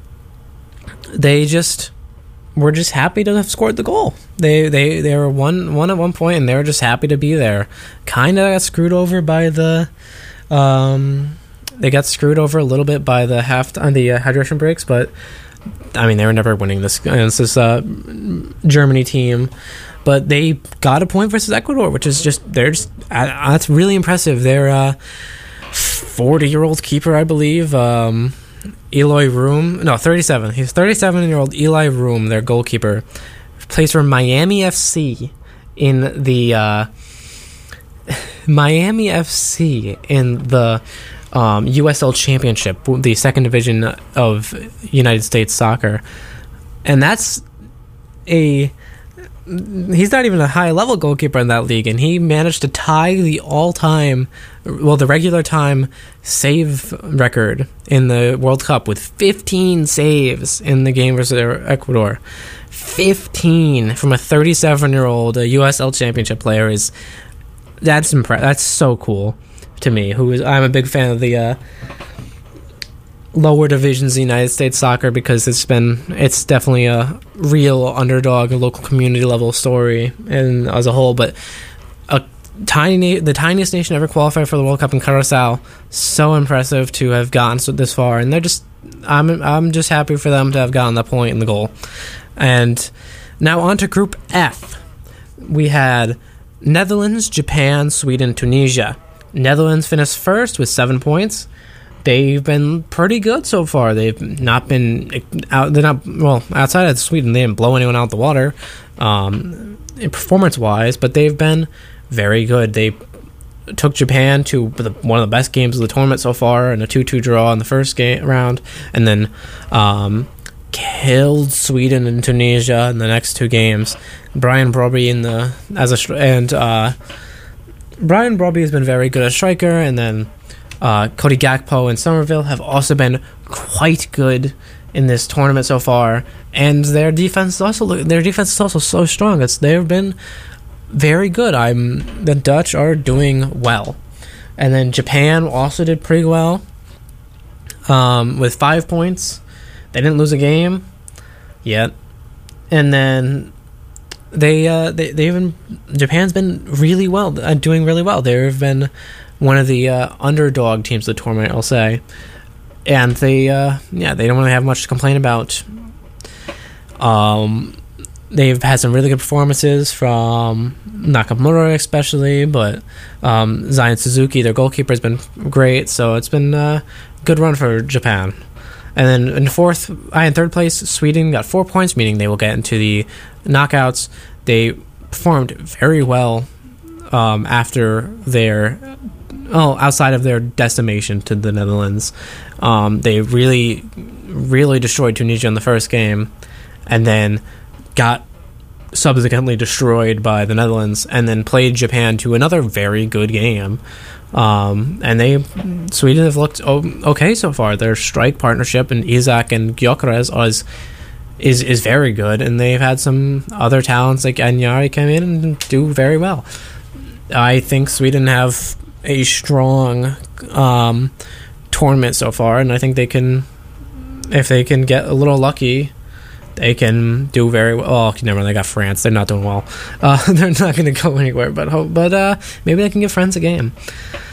they just were just happy to have scored the goal. They they they were one one at one point and they were just happy to be there. Kind of got screwed over by the. Um, they got screwed over a little bit by the half on the uh, hydration breaks, but. I mean, they were never winning this against this uh, Germany team, but they got a point versus Ecuador, which is just they're just uh, that's really impressive. Their uh, forty-year-old keeper, I believe, um, Eloy Room, no, thirty-seven. He's thirty-seven-year-old Eli Room, their goalkeeper, plays for Miami F C in the uh, Miami F C in the. Um, U S L Championship, the second division of United States soccer, and that's a he's not even a high level goalkeeper in that league, and he managed to tie the all time, well, the regular time save record in the World Cup with fifteen saves in the game versus Ecuador. fifteen from a thirty-seven year old U S L Championship player is that's impre- That's so cool. To me, who is I'm a big fan of the uh, lower divisions of the United States soccer because it's been it's definitely a real underdog, a local community level story, and as a whole. But a tiny, the tiniest nation ever qualified for the World Cup in Curacao, so impressive to have gotten so this far, and they're just I'm I'm just happy for them to have gotten that point in the goal. And now on to Group F, we had Netherlands, Japan, Sweden, Tunisia. Netherlands finished first with seven points. They've been pretty good so far. They've not been out. They're not well outside of Sweden. They didn't blow anyone out the water, um, performance wise. But they've been very good. They took Japan to the, one of the best games of the tournament so far, in a two two draw in the first game round, and then um, killed Sweden and Tunisia in the next two games. Brian Brobby in the as a and. Uh, Brian Brobby has been very good as striker, and then uh, Cody Gakpo and Somerville have also been quite good in this tournament so far. And their defense is also their defense is also so strong. It's they've been very good. I'm the Dutch are doing well, and then Japan also did pretty well um, with five points. They didn't lose a game yet, and then. They, uh, they, they've been, Japan's been really well, uh, doing really well. They've been one of the uh, underdog teams of the tournament, I'll say. And they, uh, yeah, they don't really have much to complain about. Um, they've had some really good performances from Nakamura, especially, but um, Zion Suzuki, their goalkeeper, has been great. So it's been a good run for Japan. And then in fourth, I in third place, Sweden got four points, meaning they will get into the knockouts. They performed very well um, after their, oh, outside of their decimation to the Netherlands. Um, they really, really destroyed Tunisia in the first game, and then got subsequently destroyed by the Netherlands, and then played Japan to another very good game. Um, and they Sweden have looked okay so far. Their strike partnership and Isak and Gyökeres is is is very good, and they've had some other talents like Anyari come in and do very well. I think Sweden have a strong um, tournament so far, and I think they can, if they can get a little lucky, they can do very well. Oh, never mind, they got France. They're not doing well. Uh, they're not going to go anywhere, but hope, but uh, maybe they can give France a game.